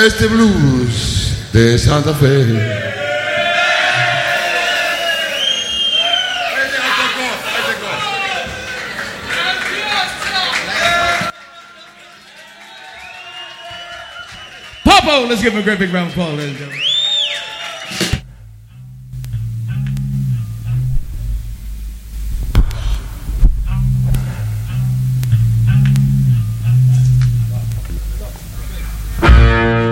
It's the blues de Santa Fe. Popo, let's give him a great big round of applause, ladies and gentlemen.